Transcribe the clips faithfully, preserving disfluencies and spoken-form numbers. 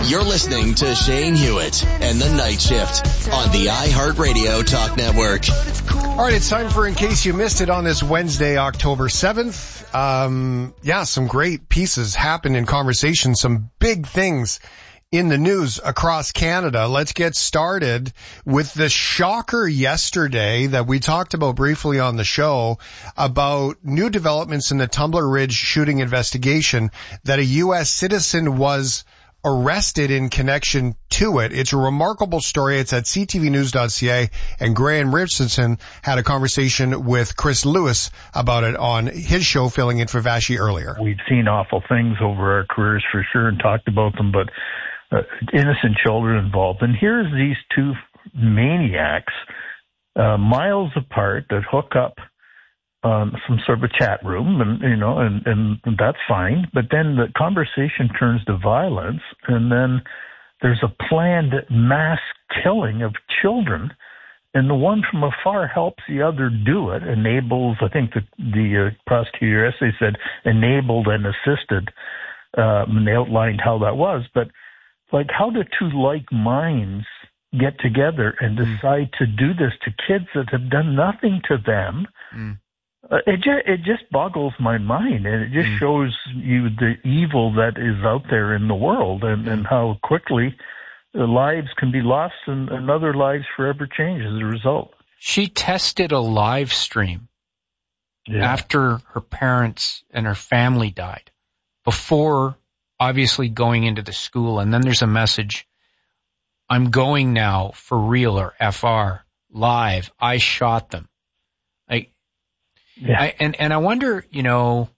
You're listening to Shane Hewitt and the Night Shift on the iHeartRadio Talk Network. All right, it's time for In Case You Missed It on this Wednesday, October seventh. Um, yeah, some great pieces happened in conversation, some big things in the news across Canada. Let's get started with the shocker yesterday that we talked about briefly on the show about new developments in the Tumbler Ridge shooting investigation, that a U S citizen was arrested in connection to it. It's a remarkable story. It's at c t v news dot c a, and Graham Richardson had a conversation with Chris Lewis about it on his show, filling in for Vashi earlier. We've seen awful things over our careers for sure and talked about them, but uh, innocent children involved. And here's these two maniacs, uh, miles apart, that hook up Um, some sort of a chat room, and you know, and, and that's fine. But then the conversation turns to violence, and then there's a planned mass killing of children, and the one from afar helps the other do it, enables. I think the the uh, prosecutor essay said enabled and assisted, uh, and they outlined how that was. But like, how do two like minds get together and decide mm. to do this to kids that have done nothing to them? Mm. Uh, it just it just boggles my mind, and it just mm. shows you the evil that is out there in the world, and, mm. and how quickly uh, lives can be lost and, and other lives forever change as a result. She tested a live stream yeah. after her parents and her family died, before obviously going into the school, and then there's a message: "I'm going now for real," or F R, live. I shot them. Like. Yeah. I, and, and I wonder, you know,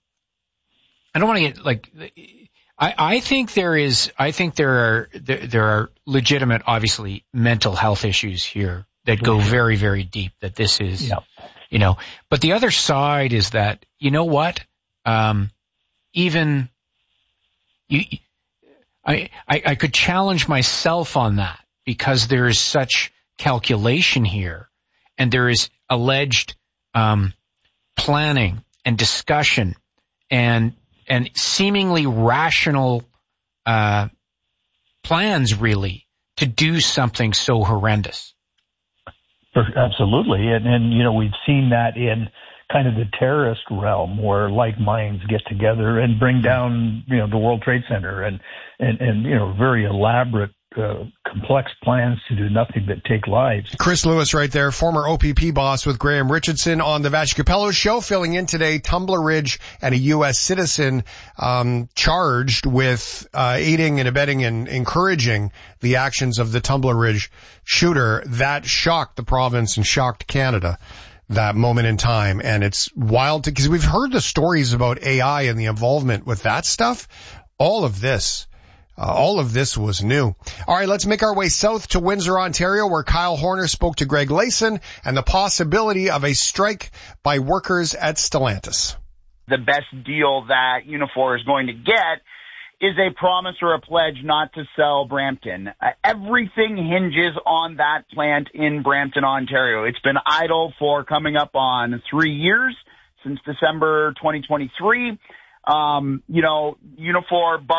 I don't want to get like, I, I think there is, I think there are, there, there are legitimate, obviously, mental health issues here that go very, very deep, that this is, yeah. you know, but the other side is that, you know what, um, even, you, I, I, I could challenge myself on that, because there is such calculation here, and there is alleged, um, planning and discussion and and seemingly rational uh plans, really, to do something so horrendous. Absolutely. And, and you know, we've seen that in kind of the terrorist realm, where like minds get together and bring down, you know, the World Trade Center, and and, and you know, very elaborate Uh, complex plans to do nothing but take lives. Chris Lewis right there, former O P P boss with Graham Richardson on the Vashi Capello show, filling in today. Tumbler Ridge and a U S citizen um charged with uh aiding and abetting and encouraging the actions of the Tumbler Ridge shooter. That shocked the province and shocked Canada, that moment in time. And it's wild to, because we've heard the stories about A I and the involvement with that stuff. All of this Uh, all of this was new. All right, let's make our way south to Windsor, Ontario, where Kyle Horner spoke to Greg Layson and the possibility of a strike by workers at Stellantis. The best deal that Unifor is going to get is a promise or a pledge not to sell Brampton. Uh, everything hinges on that plant in Brampton, Ontario. It's been idle for coming up on three years, since December twenty twenty-three. Um, you know, Unifor